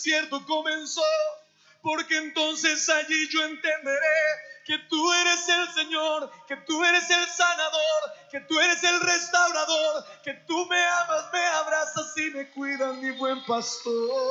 desierto comenzó, porque entonces allí yo entenderé que tú eres el Señor, que tú eres el sanador, que tú eres el restaurador, que tú me amas, me abrazas y me cuidas, mi buen pastor.